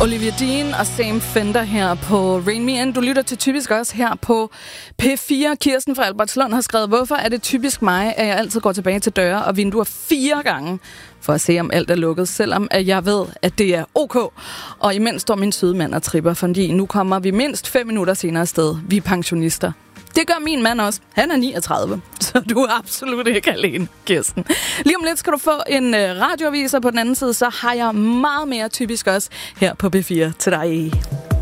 Olivia Dean og Sam Fender her på Rain Me In. Du lytter til Typisk også her på P4. Kirsten fra Albertslund har skrevet, hvorfor er det typisk mig, at jeg altid går tilbage til døre og vinduer 4 gange for at se, om alt er lukket, selvom at jeg ved, at det er ok. Og imens står min søde mand og tripper, fordi nu kommer vi mindst 5 minutter senere afsted. Vi er pensionister. Det gør min mand også. Han er 39, så du er absolut ikke alene, Kirsten. Lige om lidt skal du få en radioavis, og på den anden side, så har jeg meget mere typisk også her på P4 til dig.